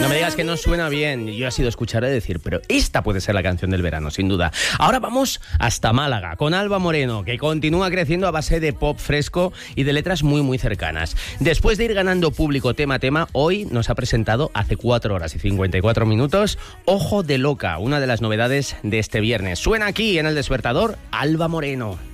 No me digas que no suena bien. Yo he sido escuchar y decir, pero esta puede ser la canción del verano, sin duda. Ahora vamos hasta Málaga, con Alba Moreno, que continúa creciendo a base de pop fresco y de letras muy, muy cercanas. Después de ir ganando público tema a tema, hoy nos ha presentado hace 4 horas y 54 minutos Ojo de Loca, una de las novedades de este viernes. Suena aquí en El Despertador, Alba Moreno.